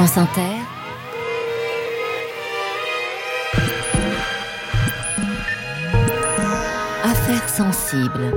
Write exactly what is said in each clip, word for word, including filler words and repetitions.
France Inter, Affaires sensibles.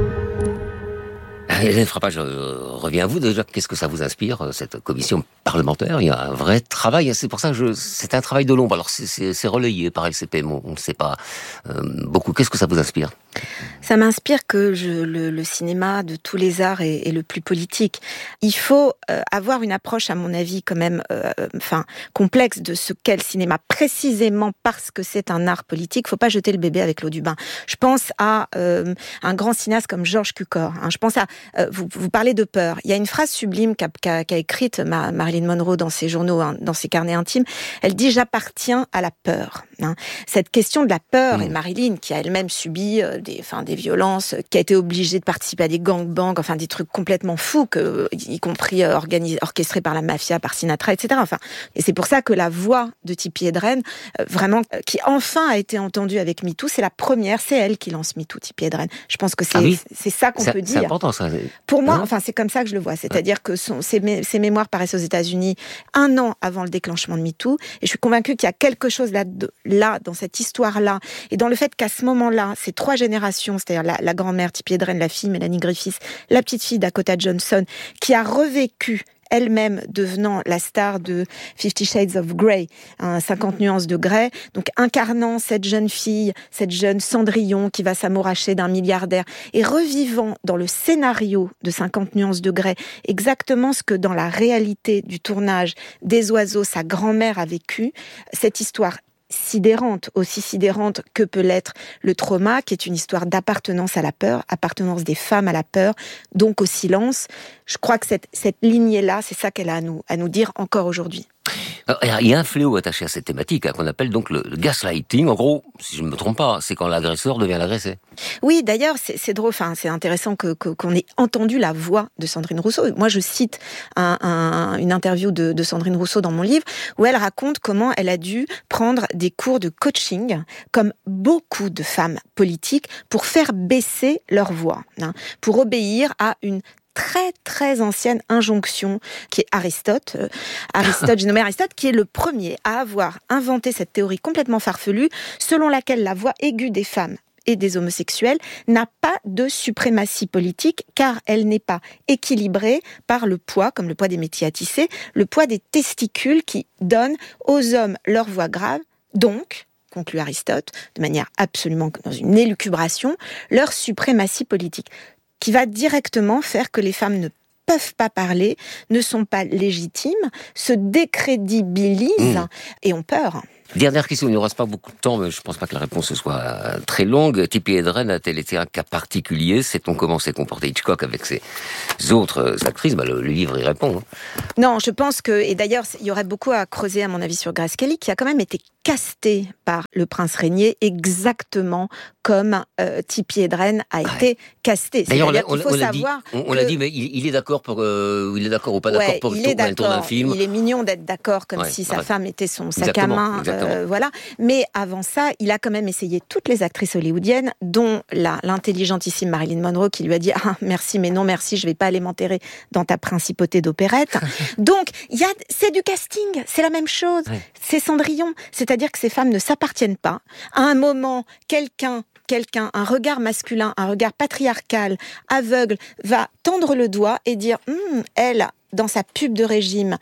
Hélène Frappat, je reviens à vous déjà. Qu'est-ce que ça vous inspire, cette commission parlementaire? Il y a un vrai travail. C'est pour ça que je, c'est un travail de l'ombre. Alors c'est, c'est, c'est relayé par L C P M, on ne sait pas euh, beaucoup. Qu'est-ce que ça vous inspire? Ça m'inspire que je, le, le cinéma de tous les arts est, est le plus politique. Il faut euh, avoir une approche, à mon avis, quand même, euh, enfin, complexe de ce qu'est le cinéma, précisément parce que c'est un art politique. Il ne faut pas jeter le bébé avec l'eau du bain. Je pense à euh, un grand cinéaste comme Georges Cukor. Hein. Je pense à euh, vous, vous parlez de peur. Il y a une phrase sublime qu'a, qu'a, qu'a écrite ma, Marilyn Monroe dans ses journaux, hein, dans ses carnets intimes. Elle dit: j'appartiens à la peur. Hein. Cette question de la peur, mmh. et Marilyn, qui a elle-même subi euh, des, enfin, des violences, qui a été obligée de participer à des gangbangs, enfin des trucs complètement fous, que, y compris euh, organisés, orchestrés par la mafia, par Sinatra, et cetera. Enfin, et c'est pour ça que la voix de Tippi Hedren, euh, vraiment, euh, qui enfin a été entendue avec MeToo, c'est la première, c'est elle qui lance MeToo, Tippi Hedren. Je pense que c'est, ah oui c'est ça qu'on c'est, peut dire. C'est important ça. Pour moi, hein enfin c'est comme ça que je le vois. C'est-à-dire que son, ses, mé- ses mémoires paraissent aux États-Unis un an avant le déclenchement de MeToo, et je suis convaincue qu'il y a quelque chose là, de, là dans cette histoire-là, et dans le fait qu'à ce moment-là, ces trois générations, c'est-à-dire la, la grand-mère Tippi Hedren, la fille Mélanie Griffiths, la petite-fille Dakota Johnson, qui a revécu elle-même devenant la star de Fifty Shades of Grey, hein, cinquante nuances de Grey, donc incarnant cette jeune fille, cette jeune Cendrillon qui va s'amouracher d'un milliardaire, et revivant dans le scénario de cinquante nuances de Grey exactement ce que dans la réalité du tournage des Oiseaux, sa grand-mère a vécu, cette histoire sidérante, aussi sidérante que peut l'être le trauma, qui est une histoire d'appartenance à la peur, appartenance des femmes à la peur, donc au silence. Je crois que cette, cette lignée-là, c'est ça qu'elle a à nous, à nous dire encore aujourd'hui. Alors, il y a un fléau attaché à cette thématique, hein, qu'on appelle donc le, le gaslighting. En gros, si je ne me trompe pas, c'est quand l'agresseur devient l'agressé. Oui, d'ailleurs, c'est, c'est drôle, enfin, c'est intéressant que, que, qu'on ait entendu la voix de Sandrine Rousseau. Moi, je cite un, un, une interview de, de Sandrine Rousseau dans mon livre, où elle raconte comment elle a dû prendre des cours de coaching, comme beaucoup de femmes politiques, pour faire baisser leur voix, hein, pour obéir à une très très ancienne injonction qui est Aristote. Euh, Aristote, j'ai nommé Aristote, qui est le premier à avoir inventé cette théorie complètement farfelue, selon laquelle la voix aiguë des femmes et des homosexuels n'a pas de suprématie politique, car elle n'est pas équilibrée par le poids, comme le poids des métiers à tisser, le poids des testicules qui donnent aux hommes leur voix grave, donc, conclut Aristote, de manière absolument dans une élucubration, leur suprématie politique, qui va directement faire que les femmes ne peuvent pas parler, ne sont pas légitimes, se décrédibilisent mmh. et ont peur. Dernière question, il ne nous reste pas beaucoup de temps, mais je ne pense pas que la réponse soit très longue. Tippi Hedren a-t-elle été un cas particulier? Sait-on comment s'est comporté Hitchcock avec ses autres actrices? Bah, le, le livre y répond. Hein. Non, je pense que, et d'ailleurs, il y aurait beaucoup à creuser à mon avis sur Grace Kelly, qui a quand même été castée par le prince régnier exactement comme euh, Tippi Hedren a ouais. été castée. D'ailleurs, C'est-à-dire on, qu'il faut on, l'a savoir dit, on, on que... l'a dit, mais il, il est d'accord pour, euh, il est d'accord ou pas d'accord ouais, pour il est qu'on tourne un film. Il est mignon d'être d'accord, comme ouais, si sa ouais. femme était son sac exactement, à main, euh, voilà. Mais avant ça, il a quand même essayé toutes les actrices hollywoodiennes, dont la, l'intelligentissime Marilyn Monroe, qui lui a dit « Ah, merci, mais non merci, je vais pas aller m'enterrer dans ta principauté d'opérette. » Donc, il y a, c'est du casting, c'est la même chose. Ouais. C'est Cendrillon. C'est-à-dire que ces femmes ne s'appartiennent pas. À un moment, quelqu'un quelqu'un, un regard masculin, un regard patriarcal, aveugle, va tendre le doigt et dire hm, « Elle, dans sa pub de régime,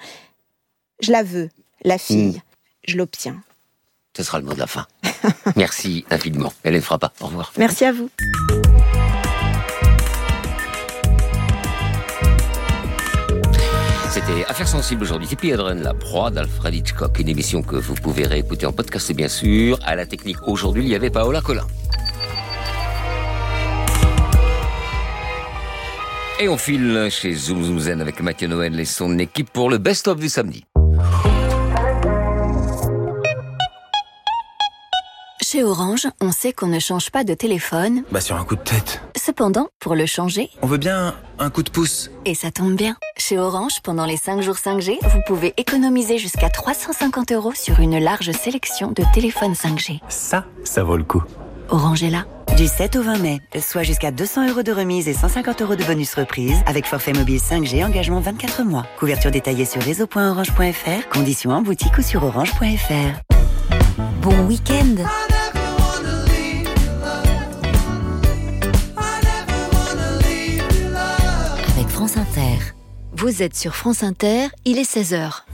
je la veux, la fille, mmh. je l'obtiens. » Ce sera le mot de la fin. Merci infiniment. Hélène Frappat, au revoir. Merci à vous. C'était Affaires sensibles aujourd'hui. Tippi Hedren, la proie d'Alfred Hitchcock. Une émission que vous pouvez réécouter en podcast, bien sûr. À la technique, aujourd'hui, il y avait Paola Collin. Et on file chez Zoom Zoom Zen avec Mathieu Noël et son équipe pour le best-of du samedi. Chez Orange, on sait qu'on ne change pas de téléphone. Bah sur un coup de tête. Cependant, pour le changer... On veut bien un coup de pouce. Et ça tombe bien. Chez Orange, pendant les cinq jours cinq G, vous pouvez économiser jusqu'à trois cent cinquante euros sur une large sélection de téléphones cinq G. Ça, ça vaut le coup. Orange est là. Du sept au vingt mai, soit jusqu'à deux cents euros de remise et cent cinquante euros de bonus reprise avec forfait mobile cinq G, engagement vingt-quatre mois. Couverture détaillée sur réseau point orange point f r, conditions en boutique ou sur orange point f r. Bon week-end. Avec France Inter. Vous êtes sur France Inter, il est seize heures.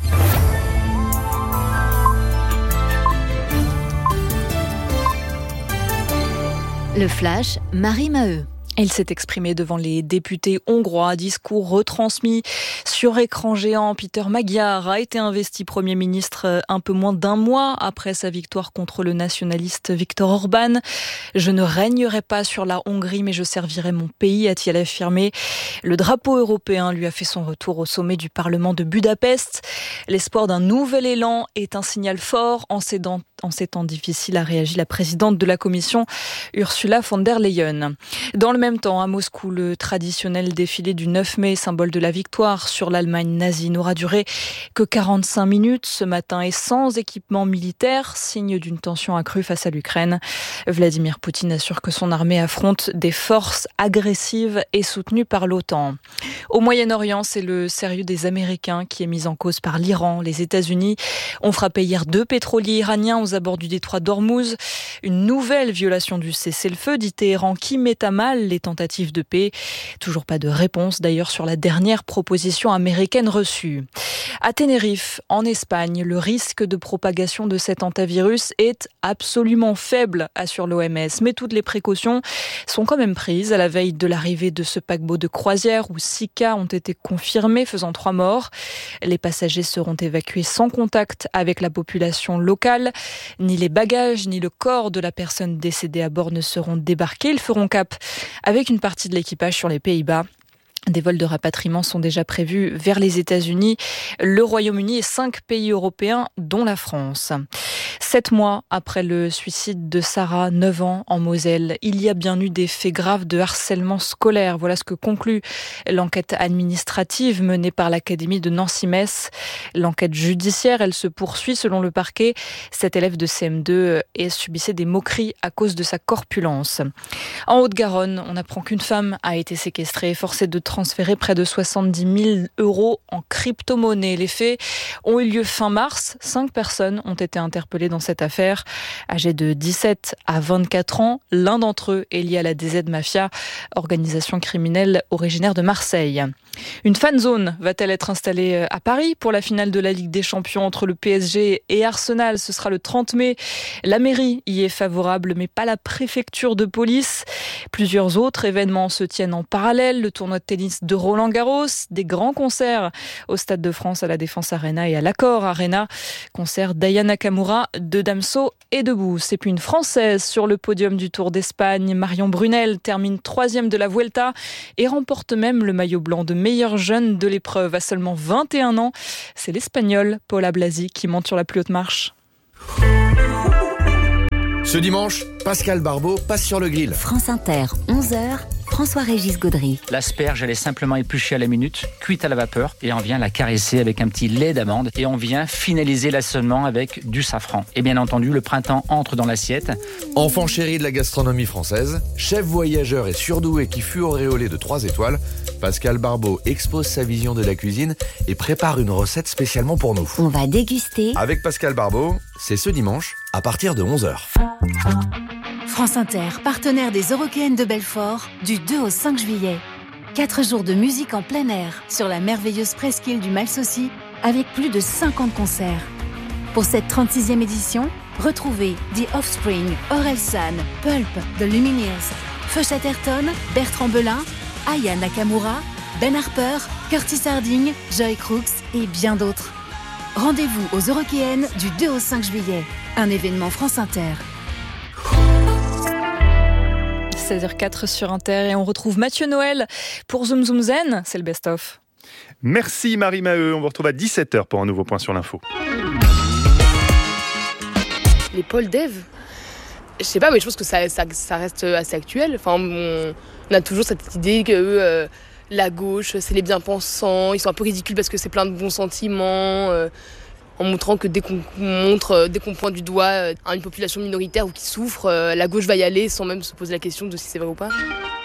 Le Flash, Marie Maheu. Il s'est exprimé devant les députés hongrois, discours retransmis sur écran géant. Peter Magyar a été investi Premier ministre un peu moins d'un mois après sa victoire contre le nationaliste Viktor Orban. « Je ne régnerai pas sur la Hongrie, mais je servirai mon pays », a-t-il affirmé. Le drapeau européen lui a fait son retour au sommet du Parlement de Budapest. L'espoir d'un nouvel élan est un signal fort. En ces, temps, en ces temps difficiles, a réagi la présidente de la Commission, Ursula von der Leyen. Dans le même temps, à Moscou, le traditionnel défilé du neuf mai, symbole de la victoire sur l'Allemagne nazie, n'aura duré que quarante-cinq minutes ce matin et sans équipement militaire, signe d'une tension accrue face à l'Ukraine. Vladimir Poutine assure que son armée affronte des forces agressives et soutenues par l'OTAN. Au Moyen-Orient, c'est le sérieux des Américains qui est mis en cause par l'Iran. Les États-Unis ont frappé hier deux pétroliers iraniens aux abords du détroit d'Ormuz. Une nouvelle violation du cessez-le-feu, dit Téhéran, qui met à mal les tentatives de paix. Toujours pas de réponse d'ailleurs sur la dernière proposition américaine reçue. À Tenerife, en Espagne, le risque de propagation de cet hantavirus est absolument faible, assure l'O M S. Mais toutes les précautions sont quand même prises à la veille de l'arrivée de ce paquebot de croisière où six cas ont été confirmés, faisant trois morts. Les passagers seront évacués sans contact avec la population locale. Ni les bagages, ni le corps de la personne décédée à bord ne seront débarqués. Ils feront cap avec une partie de l'équipage sur les Pays-Bas. Des vols de rapatriement sont déjà prévus vers les États-Unis, le Royaume-Uni et cinq pays européens, dont la France. Sept mois après le suicide de Sarah, neuf ans, en Moselle, il y a bien eu des faits graves de harcèlement scolaire. Voilà ce que conclut l'enquête administrative menée par l'Académie de Nancy-Metz. L'enquête judiciaire, elle se poursuit selon le parquet. Cet élève de C M deux subissait des moqueries à cause de sa corpulence. En Haute-Garonne, on apprend qu'une femme a été séquestrée et forcée de transférer près de soixante-dix mille euros en crypto-monnaie. Les faits ont eu lieu fin mars. Cinq personnes ont été interpellées dans cette affaire. Âgés de dix-sept à vingt-quatre ans, l'un d'entre eux est lié à la D Z Mafia, organisation criminelle originaire de Marseille. Une fan zone va-t-elle être installée à Paris pour la finale de la Ligue des Champions entre le P S G et Arsenal? Ce sera le trente mai. La mairie y est favorable, mais pas la préfecture de police. Plusieurs autres événements se tiennent en parallèle. Le tournoi de tennis de Roland-Garros, des grands concerts au Stade de France, à la Défense Arena et à l'Accor Arena. Concert d'Aya Nakamura, de Damso et de Bous. Et puis une Française sur le podium du Tour d'Espagne. Marion Brunel termine troisième de la Vuelta et remporte même le maillot blanc de meilleure jeune de l'épreuve à seulement vingt et un ans. C'est l'Espagnol Paula Blasi qui monte sur la plus haute marche. Ce dimanche, Pascal Barbeau passe sur le grill. France Inter, onze heures, François-Régis Gaudry. L'asperge, elle est simplement épluchée à la minute, cuite à la vapeur, et on vient la caresser avec un petit lait d'amande, et on vient finaliser l'assaisonnement avec du safran. Et bien entendu, le printemps entre dans l'assiette. Enfant chéri de la gastronomie française, chef voyageur et surdoué qui fut auréolé de trois étoiles, Pascal Barbeau expose sa vision de la cuisine et prépare une recette spécialement pour nous. On va déguster. Avec Pascal Barbeau, c'est ce dimanche, à partir de onze heures. France Inter, partenaire des Eurockéennes de Belfort, du deux au cinq juillet. Quatre jours de musique en plein air sur la merveilleuse presqu'île du Malsaucy, avec plus de cinquante concerts. Pour cette trente-sixième édition, retrouvez The Offspring, Orelsan, Pulp, The Lumineers, Feu Chatterton, Bertrand Belin, Aya Nakamura, Ben Harper, Curtis Harding, Joy Crooks et bien d'autres. Rendez-vous aux Eurockéennes du deux au cinq juillet. Un événement France Inter. seize heures quatre sur Inter et on retrouve Mathieu Noël pour Zoom Zoom Zen, c'est le best-of. Merci Marie Maheu, on vous retrouve à dix-sept heures pour un nouveau point sur l'info. Les pôles dev, je sais pas, mais je pense que ça, ça, ça reste assez actuel. Enfin, on, on a toujours cette idée que euh, la gauche, c'est les bien-pensants, ils sont un peu ridicules parce que c'est plein de bons sentiments. Euh, en montrant que dès qu'on montre, dès qu'on pointe du doigt une population minoritaire ou qui souffre, la gauche va y aller sans même se poser la question de si c'est vrai ou pas.